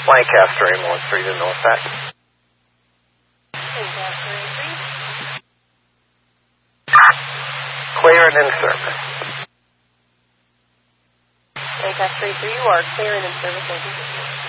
Lancaster Ambulance 3 to NORFAC. Clear and in service. Lancaster 3, you are clear and in service.